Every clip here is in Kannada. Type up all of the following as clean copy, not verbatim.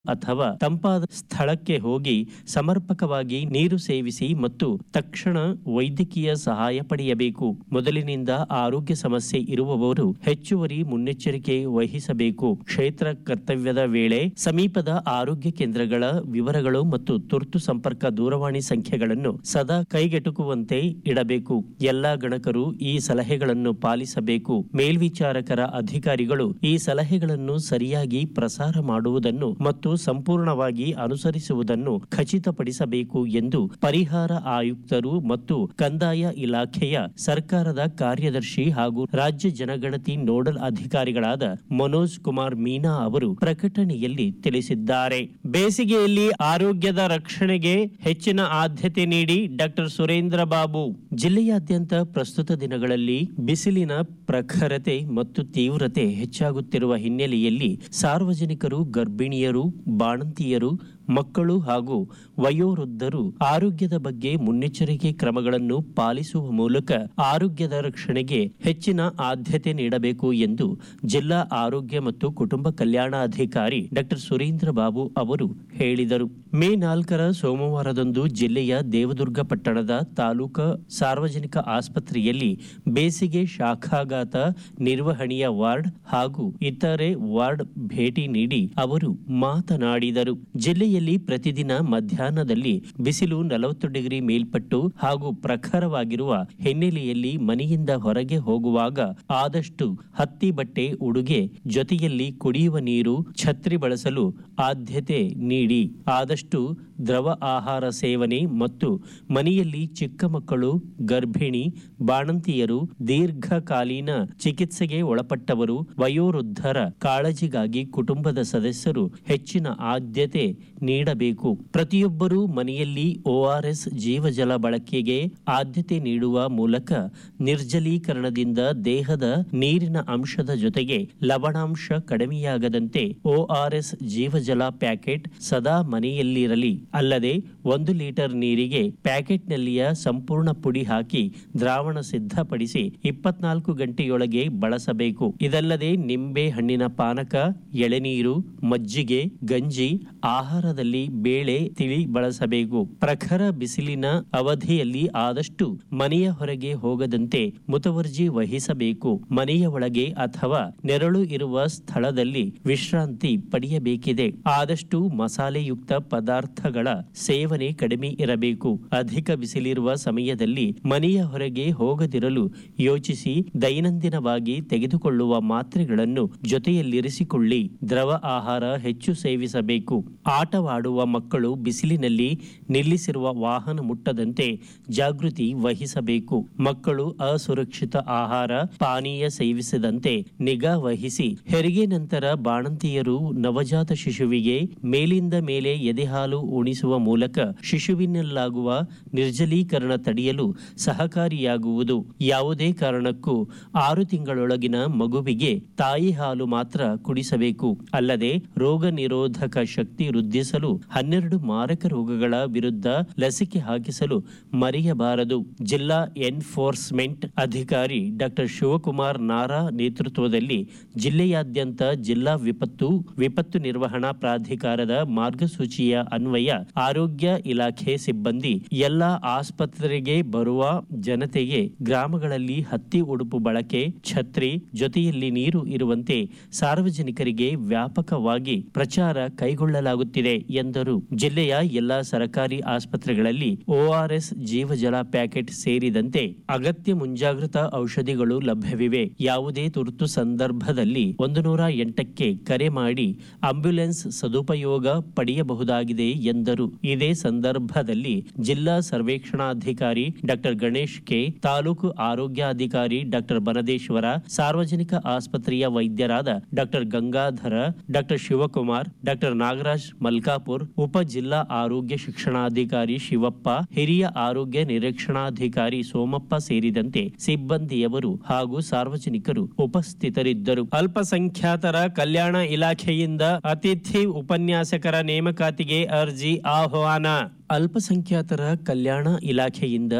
ಅಥವಾ ತಂಪಾದ ಸ್ಥಳಕ್ಕೆ ಹೋಗಿ ಸಮರ್ಪಕವಾಗಿ ನೀರು ಸೇವಿಸಿ ಮತ್ತು ತಕ್ಷಣ ವೈದ್ಯಕೀಯ ಸಹಾಯ ಪಡೆಯಬೇಕು. ಮೊದಲಿನಿಂದ ಆರೋಗ್ಯ ಸಮಸ್ಯೆ ಇರುವವರು ಹೆಚ್ಚುವರಿ ಮುನ್ನೆಚ್ಚರಿಕೆ ವಹಿಸಬೇಕು. ಕ್ಷೇತ್ರ ಕರ್ತವ್ಯದ ವೇಳೆ ಸಮೀಪದ ಆರೋಗ್ಯ ಕೇಂದ್ರಗಳ ವಿವರಗಳು ಮತ್ತು ತುರ್ತು ಸಂಪರ್ಕ ದೂರವಾಣಿ ಸಂಖ್ಯೆಗಳನ್ನು ಸದಾ ಕೈಗೆಟುಕುವಂತೆ ಇಡಬೇಕು. ಎಲ್ಲಾ ಗಣಕರು ಈ ಸಲಹೆಗಳನ್ನು ಪಾಲಿಸಬೇಕು. ಮೇಲ್ವಿಚಾರಕರ ಅಧಿಕಾರಿಗಳು ಈ ಸಲಹೆಗಳನ್ನು ಸರಿಯಾಗಿ ಪ್ರಸಾರ ಮಾಡುವುದನ್ನು ಮತ್ತು ಸಂಪೂರ್ಣವಾಗಿ ಅನುಸರಿಸುವುದನ್ನು ಖಚಿತಪಡಿಸಬೇಕು ಎಂದು ಪರಿಹಾರ ಆಯುಕ್ತರು ಮತ್ತು ಕಂದಾಯ ಇಲಾಖೆಯ ಸರ್ಕಾರದ ಕಾರ್ಯದರ್ಶಿ ಹಾಗೂ ರಾಜ್ಯ ಜನಗಣತಿ ನೋಡಲ್ ಅಧಿಕಾರಿಗಳಾದ ಮನೋಜ್ ಕುಮಾರ್ ಮೀನಾ ಅವರು ಪ್ರಕಟಣೆಯಲ್ಲಿ ತಿಳಿಸಿದ್ದಾರೆ. ಬೇಸಿಗೆಯಲ್ಲಿ ಆರೋಗ್ಯದ ರಕ್ಷಣೆಗೆ ಹೆಚ್ಚಿನ ಆದ್ಯತೆ ನೀಡಿ ಡಾಕ್ಟರ್ ಸುರೇಂದ್ರ ಬಾಬು. ಜಿಲ್ಲೆಯಾದ್ಯಂತ ಪ್ರಸ್ತುತ ದಿನಗಳಲ್ಲಿ ಬಿಸಿಲಿನ ಪ್ರಖರತೆ ಮತ್ತು ತೀವ್ರತೆ ಹೆಚ್ಚಾಗುತ್ತಿರುವ ಹಿನ್ನೆಲೆಯಲ್ಲಿ ಸಾರ್ವಜನಿಕರು, ಗರ್ಭಿಣಿಯರು, ಬಾಣಂತಿಯರು, ಮಕ್ಕಳು ಹಾಗೂ ವಯೋವೃದ್ಧರು ಆರೋಗ್ಯದ ಬಗ್ಗೆ ಮುನ್ನೆಚ್ಚರಿಕೆ ಕ್ರಮಗಳನ್ನು ಪಾಲಿಸುವ ಮೂಲಕ ಆರೋಗ್ಯದ ರಕ್ಷಣೆಗೆ ಹೆಚ್ಚಿನ ಆದ್ಯತೆ ನೀಡಬೇಕು ಎಂದು ಜಿಲ್ಲಾ ಆರೋಗ್ಯ ಮತ್ತು ಕುಟುಂಬ ಕಲ್ಯಾಣಾಧಿಕಾರಿ ಡಾಕ್ಟರ್ ಸುರೇಂದ್ರ ಬಾಬು ಅವರು ಹೇಳಿದರು. ಮೇ 4 ಸೋಮವಾರದಂದು ಜಿಲ್ಲೆಯ ದೇವದುರ್ಗ ಪಟ್ಟಣದ ತಾಲೂಕು ಸಾರ್ವಜನಿಕ ಆಸ್ಪತ್ರೆಯಲ್ಲಿ ಬೇಸಿಗೆ ಶಾಖಾಘಾತ ನಿರ್ವಹಣೆಯ ವಾರ್ಡ್ ಹಾಗೂ ಇತರೆ ವಾರ್ಡ್ ಭೇಟಿ ನೀಡಿ ಅವರು ಮಾತನಾಡಿದರು. ಜಿಲ್ಲೆಯಲ್ಲಿ ಪ್ರತಿದಿನ ಮಧ್ಯಾಹ್ನದಲ್ಲಿ ಬಿಸಿಲು 40 ಡಿಗ್ರಿ ಮೇಲ್ಪಟ್ಟು ಹಾಗೂ ಪ್ರಖರವಾಗಿರುವ ಹಿನ್ನೆಲೆಯಲ್ಲಿ ಮನೆಯಿಂದ ಹೊರಗೆ ಹೋಗುವಾಗ ಆದಷ್ಟು ಹತ್ತಿ ಬಟ್ಟೆ ಉಡುಗೆ ಜೊತೆಯಲ್ಲಿ ಕುಡಿಯುವ ನೀರು, ಛತ್ರಿ ಬಳಸಲು ಆದ್ಯತೆ ನೀಡಿ. ಆದಷ್ಟು ದ್ರವ ಆಹಾರ ಸೇವನೆ ಮತ್ತು ಮನೆಯಲ್ಲಿ ಚಿಕ್ಕ ಮಕ್ಕಳು, ಗರ್ಭಿಣಿ, ಬಾಣಂತಿಯರು, ದೀರ್ಘಕಾಲೀನ ಚಿಕಿತ್ಸೆಗೆ ಒಳಪಟ್ಟವರು, ವಯೋವೃದ್ಧರ ಕಾಳಜಿಗಾಗಿ ಕುಟುಂಬದ ಸದಸ್ಯರು ಹೆಚ್ಚಿನ ಆದ್ಯತೆ ನೀಡಬೇಕು. ಪ್ರತಿಯೊಬ್ಬರೂ ಮನೆಯಲ್ಲಿ ORS ಜೀವಜಲ ಬಳಕೆಗೆ ಆದ್ಯತೆ ನೀಡುವ ಮೂಲಕ ನಿರ್ಜಲೀಕರಣದಿಂದ ದೇಹದ ನೀರಿನ ಅಂಶದ ಜೊತೆಗೆ ಲವಣಾಂಶ ಕಡಿಮೆಯಾಗದಂತೆ ORS ಜೀವಜಲ ಪ್ಯಾಕೆಟ್ ಸದಾ ಮನೆಯಲ್ಲಿರಲಿ. ಅಲ್ಲದೆ 1 ಲೀಟರ್ ನೀರಿಗೆ ಪ್ಯಾಕೆಟ್ನಲ್ಲಿಯ ಸಂಪೂರ್ಣ ಪುಡಿ ಹಾಕಿ ದ್ರಾವಣ ಸಿದ್ಧಪಡಿಸಿ 24 ಗಂಟೆಯೊಳಗೆ ಬಳಸಬೇಕು. ಇದಲ್ಲದೆ ನಿಂಬೆ ಹಣ್ಣಿನ ಪಾನಕ, ಎಳೆನೀರು, ಮಜ್ಜಿಗೆ, ಗಂಜಿ, ಆಹಾರದಲ್ಲಿ ಬೇಳೆ, ತಿಳಿ ಬಳಸಬೇಕು. ಪ್ರಖರ ಬಿಸಿಲಿನ ಅವಧಿಯಲ್ಲಿ ಆದಷ್ಟು ಮನೆಯ ಹೊರಗೆ ಹೋಗದಂತೆ ಮುತುವರ್ಜಿ ವಹಿಸಬೇಕು. ಮನೆಯ ಒಳಗೆ ಅಥವಾ ನೆರಳು ಇರುವ ಸ್ಥಳದಲ್ಲಿ ವಿಶ್ರಾಂತಿ ಪಡೆಯಬೇಕಿದೆ. ಆದಷ್ಟು ಮಸಾಲೆಯುಕ್ತ ಪದಾರ್ಥಗಳ ಸೇವನೆ ಕಡಿಮೆ ಇರಬೇಕು. ಅಧಿಕ ಬಿಸಿಲಿರುವ ಸಮಯದಲ್ಲಿ ಮನೆಯ ಹೊರಗೆ ಹೋಗದಿರಲು ಯೋಚಿಸಿ ದೈನಂದಿನವಾಗಿ ತೆಗೆದುಕೊಳ್ಳುವ ಮಾತ್ರೆಗಳನ್ನು ಜೊತೆಯಲ್ಲಿರಿಸಿಕೊಳ್ಳಿ. ದ್ರವ ಆಹಾರ ಹೆಚ್ಚು ಸೇವಿಸಬೇಕು. ಆಟವಾಡುವ ಮಕ್ಕಳು ಬಿಸಿಲಿನಲ್ಲಿ ನಿಲ್ಲಿಸಿರುವ ವಾಹನ ಮುಟ್ಟದಂತೆ ಜಾಗೃತಿ ವಹಿಸಬೇಕು. ಮಕ್ಕಳು ಅಸುರಕ್ಷಿತ ಆಹಾರ, ಪಾನೀಯ ಸೇವಿಸದಂತೆ ನಿಗಾ ವಹಿಸಿ. ಹೆರಿಗೆ ನಂತರ ಬಾಣಂತಿಯರು ನವಜಾತ ಶಿಶುವಿಗೆ ಮೇಲಿಂದ ಮೇಲೆ ಎದೆಹಾಲು ಉಣಿಸುವ ಮೂಲಕ ಶಿಶುವಿನಲ್ಲಾಗುವ ನಿರ್ಜಲೀಕರಣ ತಡೆಯಲು ಸಹಕಾರಿಯಾಗುವುದು. ಯಾವುದೇ ಕಾರಣಕ್ಕೂ 6 ತಿಂಗಳೊಳಗಿನ ಮಗುವಿಗೆ ತಾಯಿ ಹಾಲು ಮಾತ್ರ ಕುಡಿಸಬೇಕು. ಅಲ್ಲದೆ ರೋಗ ನಿರೋಧಕ ಶಕ್ತಿ ವೃದ್ಧಿಸಲು 12 ಮಾರಕ ರೋಗಗಳ ವಿರುದ್ಧ ಲಸಿಕೆ ಹಾಕಿಸಲು ಮರೆಯಬಾರದು. ಜಿಲ್ಲಾ ಎನ್ಫೋರ್ಸ್ಮೆಂಟ್ ಅಧಿಕಾರಿ ಡಾಕ್ಟರ್ ಶಿವಕುಮಾರ್ ನಾರಾ ನೇತೃತ್ವದಲ್ಲಿ ಜಿಲ್ಲೆಯಾದ್ಯಂತ ಜಿಲ್ಲಾ ವಿಪತ್ತು ನಿರ್ವಹಣಾ ಪ್ರಾಧಿಕಾರದ ಮಾರ್ಗಸೂಚಿಯ ಅನ್ವಯ ಆರೋಗ್ಯ ಇಲಾಖೆ ಸಿಬ್ಬಂದಿ ಎಲ್ಲಾ ಆಸ್ಪತ್ರೆಗೆ ಬರುವ ಜನತೆಗೆ ಗ್ರಾಮಗಳಲ್ಲಿ ಹತ್ತಿ ಉಡುಪು ಬಳಕೆ, ಛತ್ರಿ, ಜೊತೆಯಲ್ಲಿ ನೀರು ಇರುವಂತೆ ಸಾರ್ವಜನಿಕರಿಗೆ ವ್ಯಾಪಕವಾಗಿ ಪ್ರಚಾರ ಕೈಗೊಳ್ಳಲಾಗುತ್ತಿದೆ ಎಂದರು. ಜಿಲ್ಲೆಯ ಎಲ್ಲಾ ಸರ್ಕಾರಿ ಆಸ್ಪತ್ರೆಗಳಲ್ಲಿ ORS ಜೀವಜಲ ಪ್ಯಾಕೆಟ್ ಸೇರಿದಂತೆ ಅಗತ್ಯ ಮುಂಜಾಗ್ರತಾ ಔಷಧಿಗಳು ಲಭ್ಯವಿವೆ. ಯಾವುದೇ ತುರ್ತು ಸಂದರ್ಭದಲ್ಲಿ 108ಕ್ಕೆ ಕರೆ ಮಾಡಿ ಆಂಬ್ಯುಲೆನ್ಸ್ ಸದುಪಯೋಗ ಪಡೆಯಬಹುದಾಗಿದೆ ಎಂದರು. ಇದೇ ಸಂದರ್ಭದಲ್ಲಿ ಜಿಲ್ಲಾ ಸರ್ವೇಕ್ಷಣಾಧಿಕಾರಿ ಡಾಕ್ಟರ್ ಗಣೇಶ್ ಕೆ, ತಾಲೂಕು ಆರೋಗ್ಯಾಧಿಕಾರಿ ಡಾಕ್ಟರ್ ಬನದೇಶ್ವರ, ಸಾರ್ವಜನಿಕ ಆಸ್ಪತ್ರೆಯ ವೈದ್ಯರಾದ doctor Gangadhara, doctor Shivakumar, doctor Nagaraj Malkapur, ಉಪ ಜಿಲ್ಲಾ ಆರೋಗ್ಯ ಶಿಕ್ಷಣಾಧಿಕಾರಿ ಶಿವಪ್ಪ, ಹಿರಿಯ ಆರೋಗ್ಯ ನಿರೀಕ್ಷಣಾಧಿಕಾರಿ ಸೋಮಪ್ಪ ಸೇರಿದಂತೆ ಸಿಬ್ಬಂದಿಯವರು ಹಾಗೂ ಸಾರ್ವಜನಿಕರು ಉಪಸ್ಥಿತರಿದ್ದರು. ಅಲ್ಪಸಂಖ್ಯಾತರ ಕಲ್ಯಾಣ ಇಲಾಖೆಯಿಂದ ಅತಿಥಿ ಉಪನ್ಯಾಸಕರ ನೇಮಕಾತಿಗೆ ಅರ್ಜಿ ಆಹ್ವಾನ. ಅಲ್ಪಸಂಖ್ಯಾತರ ಕಲ್ಯಾಣ ಇಲಾಖೆಯಿಂದ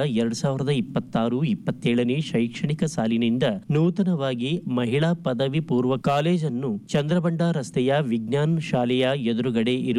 2026-27ನೇ ಶೈಕ್ಷಣಿಕ ಸಾಲಿನಿಂದ ನೂತನವಾಗಿ ಮಹಿಳಾ ಪದವಿ ಪೂರ್ವ ಕಾಲೇಜನ್ನು ಚಂದ್ರಬಂಡ ರಸ್ತೆಯ ವಿಜ್ಞಾನ ಶಾಲೆಯ ಎದುರುಗಡೆ ಇರುವ